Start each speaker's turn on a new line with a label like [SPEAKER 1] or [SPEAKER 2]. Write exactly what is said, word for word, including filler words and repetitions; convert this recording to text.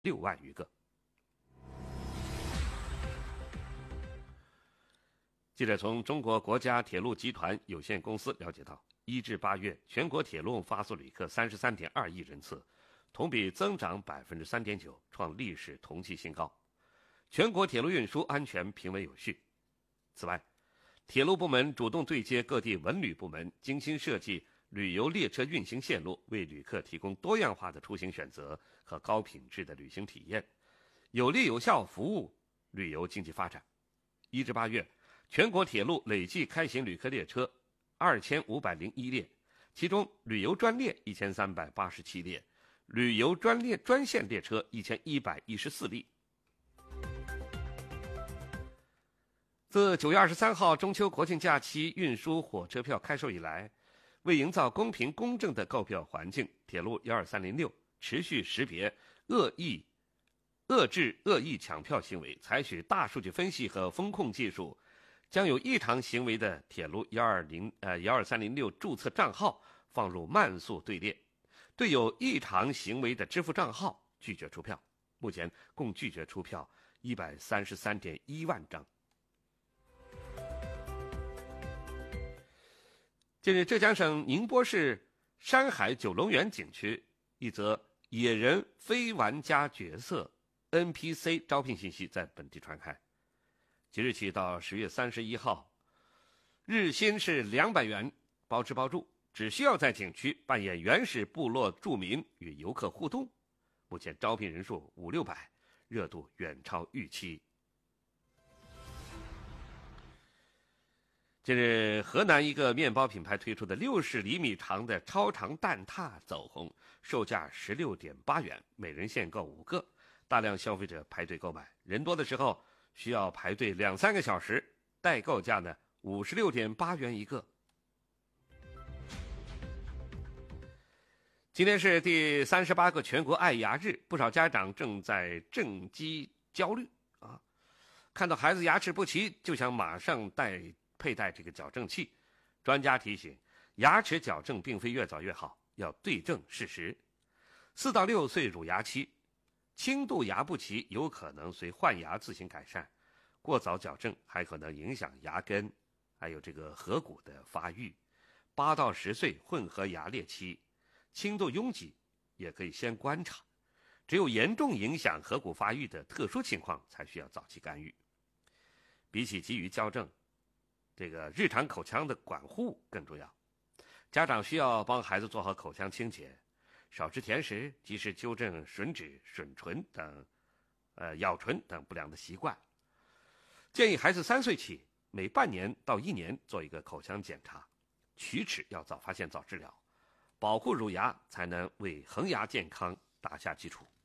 [SPEAKER 1] 六万余个。记者从中国国家铁路集团有限公司了解到，一至八月全国铁路发送旅客三十三点二亿人次，同比增长百分之三点九，创历史同期新高。全国铁路运输安全平稳有序。此外，铁路部门主动对接各地文旅部门，精心设计旅游列车运行线路，为旅客提供多样化的出行选择和高品质的旅行体验，有力有效服务旅游经济发展。一至八月，全国铁路累计开行旅客列车二千五百零一列，其中旅游专列一千三百八十七列，旅游专列专线列车一千一百一十四例。自九月二十三号中秋国庆假期运输火车票开售以来，为营造公平公正的购票环境，铁路一二三零六持续识别恶意、遏制恶意抢票行为，采取大数据分析和风控技术，将有异常行为的铁路一二零呃一二三零六注册账号放入慢速队列，对有异常行为的支付账号拒绝出票。目前共拒绝出票一百三十三点一万张。近日，浙江省宁波市山海九龙园景区一则野人非玩家角色 N P C 招聘信息在本地传开。即日起到十月三十一号，日薪是两百元，包吃包住，只需要在景区扮演原始部落住民与游客互动。目前招聘人数五六百，热度远超预期。近日，河南一个面包品牌推出的六十厘米长的超长蛋挞走红，售价十六点八元，每人限购五个，大量消费者排队购买，人多的时候需要排队两三个小时，代购价呢五十六点八元一个。今天是第三十八个全国爱牙日，不少家长正在正畸焦虑啊，看到孩子牙齿不齐，就想马上带佩戴这个矫正器。专家提醒，牙齿矫正并非越早越好，要对症事实。四到六岁乳牙期，轻度牙不齐有可能随换牙自行改善，过早矫正还可能影响牙根，还有这个颌骨的发育。八到十岁混合牙裂期，轻度拥挤也可以先观察，只有严重影响颌骨发育的特殊情况才需要早期干预。比起急于矫正，这个日常口腔的管护更重要。家长需要帮孩子做好口腔清洁，少吃甜食，及时纠正吮指、吮唇等呃咬唇等不良的习惯。建议孩子三岁起每半年到一年做一个口腔检查，龋齿要早发现早治疗，保护乳牙才能为恒牙健康打下基础。